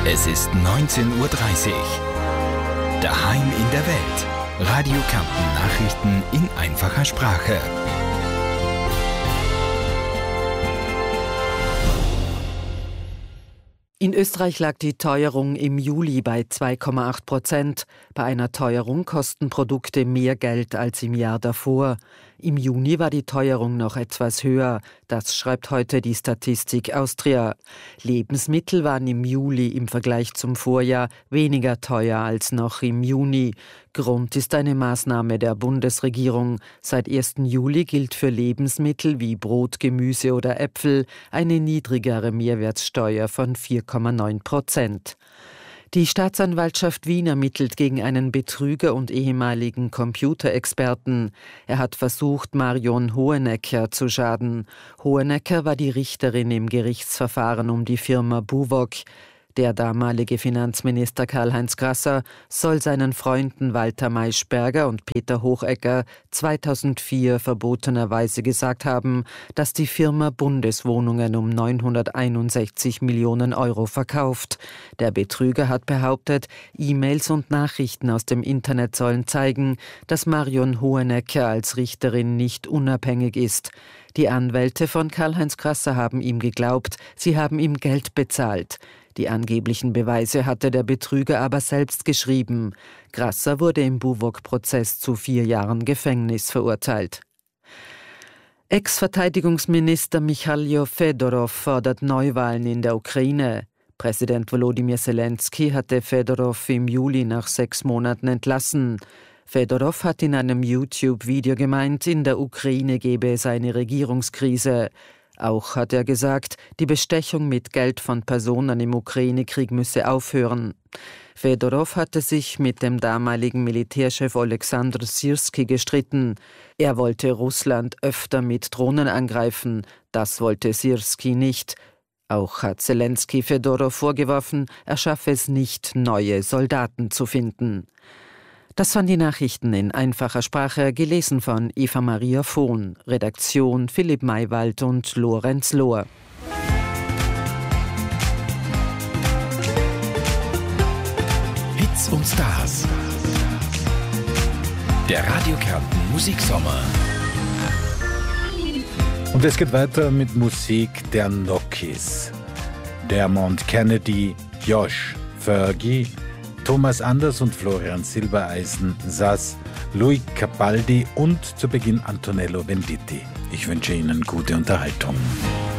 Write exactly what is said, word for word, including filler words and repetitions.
Es ist neunzehn Uhr dreißig. Daheim in der Welt. Radio Kärnten Nachrichten in einfacher Sprache. In Österreich lag die Teuerung im Juli bei zwei Komma acht Prozent. Bei einer Teuerung kosten Produkte mehr Geld als im Jahr davor. Im Juni war die Teuerung noch etwas höher. Das schreibt heute die Statistik Austria. Lebensmittel waren im Juli im Vergleich zum Vorjahr weniger teuer als noch im Juni. Grund ist eine Maßnahme der Bundesregierung. Seit ersten Juli gilt für Lebensmittel wie Brot, Gemüse oder Äpfel eine niedrigere Mehrwertsteuer von vier Komma neun Prozent. Die Staatsanwaltschaft Wien ermittelt gegen einen Betrüger und ehemaligen Computerexperten. Er hat versucht, Marion Hohenecker zu schaden. Hohenecker war die Richterin im Gerichtsverfahren um die Firma Buwog. Der damalige Finanzminister Karl-Heinz Grasser soll seinen Freunden Walter Maischberger und Peter Hochecker zweitausendvier verbotenerweise gesagt haben, dass die Firma Bundeswohnungen um neunhunderteinundsechzig Millionen Euro verkauft. Der Betrüger hat behauptet, E-Mails und Nachrichten aus dem Internet sollen zeigen, dass Marion Hohenecker als Richterin nicht unabhängig ist. Die Anwälte von Karl-Heinz Grasser haben ihm geglaubt, sie haben ihm Geld bezahlt. Die angeblichen Beweise hatte der Betrüger aber selbst geschrieben. Grasser wurde im Buwog-Prozess zu vier Jahren Gefängnis verurteilt. Ex-Verteidigungsminister Michailo Fedorov fordert Neuwahlen in der Ukraine. Präsident Volodymyr Zelensky hatte Fedorov im Juli nach sechs Monaten entlassen. Fedorov hat in einem YouTube-Video gemeint, in der Ukraine gebe es eine Regierungskrise. Auch hat er gesagt, die Bestechung mit Geld von Personen im Ukraine-Krieg müsse aufhören. Fedorov hatte sich mit dem damaligen Militärchef Oleksandr Syrski gestritten. Er wollte Russland öfter mit Drohnen angreifen. Das wollte Syrski nicht. Auch hat Zelensky Fedorov vorgeworfen, er schaffe es nicht, neue Soldaten zu finden. Das waren die Nachrichten in einfacher Sprache, gelesen von Eva Maria Vohn, Redaktion Philipp Maywald und Lorenz Lohr. Hits und Stars. Der Radio Kärnten Musiksommer. Und es geht weiter mit Musik der Nokis. Dermot Kennedy, Josh, Fergie, Thomas Anders und Florian Silbereisen, Sass, Louis Capaldi und zu Beginn Antonello Venditti. Ich wünsche Ihnen gute Unterhaltung.